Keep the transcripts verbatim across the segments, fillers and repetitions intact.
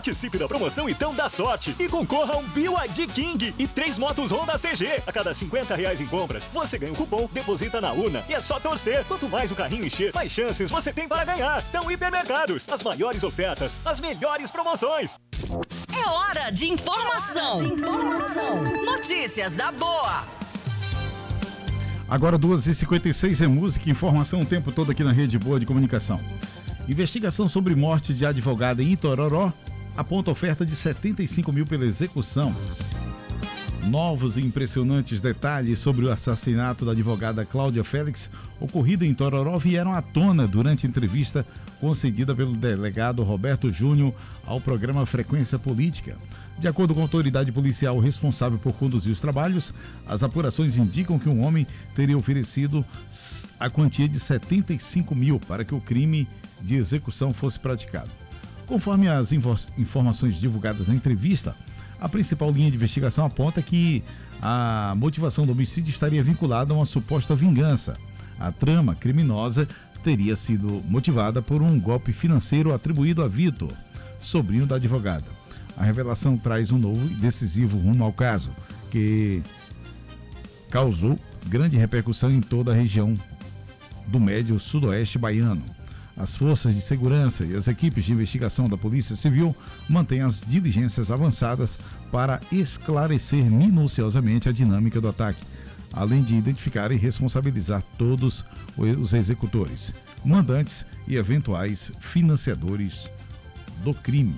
Participe da promoção Então Dá Sorte e concorra a um B Y D King e três motos Honda C G. A cada cinquenta reais em compras, você ganha um cupom, deposita na urna e é só torcer. Quanto mais o carrinho encher, mais chances você tem para ganhar. Então, Hipermercados, as maiores ofertas, as melhores promoções. É hora de informação. Hora de informação. Notícias da boa. Agora duas e cinquenta e seis é música e informação o tempo todo aqui na Rede Boa de Comunicação. Investigação sobre morte de advogada em Itororó aponta oferta de setenta e cinco mil pela execução. Novos e impressionantes detalhes sobre o assassinato da advogada Cláudia Félix, ocorrido em Itororó, vieram à tona durante entrevista concedida pelo delegado Roberto Júnior ao programa Frequência Política. De acordo com a autoridade policial responsável por conduzir os trabalhos, as apurações indicam que um homem teria oferecido a quantia de setenta e cinco mil para que o crime de execução fosse praticado. Conforme as invo- informações divulgadas na entrevista, a principal linha de investigação aponta que a motivação do homicídio estaria vinculada a uma suposta vingança. A trama criminosa teria sido motivada por um golpe financeiro atribuído a Vitor, sobrinho da advogada. A revelação traz um novo e decisivo rumo ao caso, que causou grande repercussão em toda a região do Médio Sudoeste baiano. As forças de segurança e as equipes de investigação da Polícia Civil mantêm as diligências avançadas para esclarecer minuciosamente a dinâmica do ataque, além de identificar e responsabilizar todos os executores, mandantes e eventuais financiadores do crime.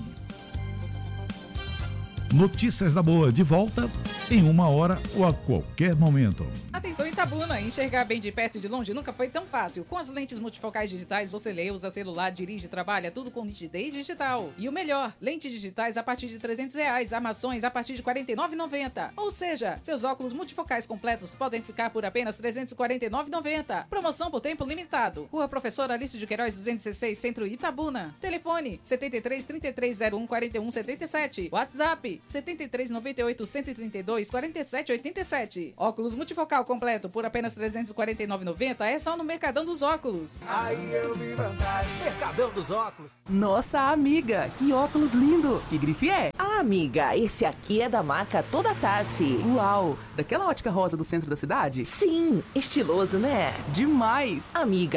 Notícias da Boa, de volta em uma hora ou a qualquer momento. Atenção Itabuna, enxergar bem de perto e de longe nunca foi tão fácil. Com as lentes multifocais digitais você lê, usa celular, dirige, trabalha, tudo com nitidez digital. E o melhor, lentes digitais a partir de trezentos reais, armações a partir de quarenta e nove reais e noventa centavos. Ou seja, seus óculos multifocais completos podem ficar por apenas trezentos e quarenta e nove reais e noventa centavos. Promoção por tempo limitado. Rua Professora Alice de Queiroz duzentos e dezesseis, Centro Itabuna. Telefone setenta e três, trinta e três, zero um, quarenta e um, setenta e sete. WhatsApp setenta e três, noventa e oito, cento e trinta e dois, quarenta e sete, oitenta e sete. Óculos multifocal completo por apenas trezentos e quarenta e nove reais e noventa centavos é só no Mercadão dos Óculos. Aí eu vi vantagem. Mercadão dos Óculos. Nossa amiga, que óculos lindo! Que grife é? Ah, amiga, esse aqui é da marca Toda Tassi. Uau! Daquela ótica rosa do centro da cidade? Sim, estiloso, né? Demais! Amiga,